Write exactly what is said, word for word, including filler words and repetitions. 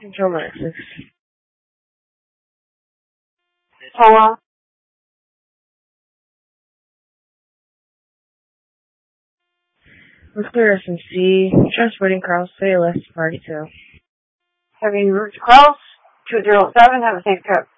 Control minus six. Toa. Let's clear S M C. Transporting Carl City, left party two. Having route to Krause, two zero seven, have a safe trip.